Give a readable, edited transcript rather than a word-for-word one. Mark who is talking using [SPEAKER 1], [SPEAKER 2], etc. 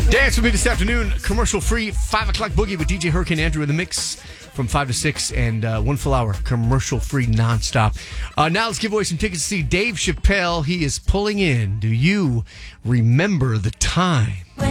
[SPEAKER 1] Dance with me this afternoon, commercial-free 5 o'clock boogie with DJ Hurricane Andrew in the mix from 5 to 6 and 1 full hour, commercial-free nonstop. Now let's give away some tickets to see Dave Chappelle. He is pulling in. Do you remember the time?